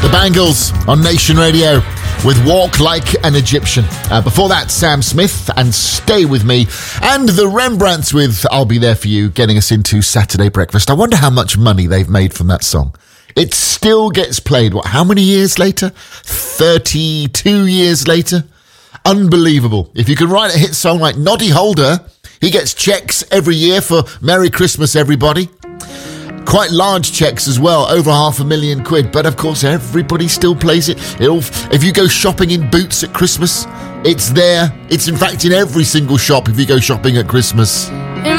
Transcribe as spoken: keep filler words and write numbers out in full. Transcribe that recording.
Bangles on Nation Radio with Walk Like an Egyptian. Uh, before that, Sam Smith and Stay With Me. And the Rembrandts with I'll Be There For You, getting us into Saturday Breakfast. I wonder how much money they've made from that song. It still gets played, what, how many years later? thirty-two years later? Unbelievable. If you can write a hit song like Noddy Holder, he gets checks every year for Merry Christmas, everybody. Quite large checks as well, over half a million quid. But of course, everybody still plays it. It'll, if you go shopping in Boots at Christmas, it's there. It's in fact in every single shop if you go shopping at Christmas. In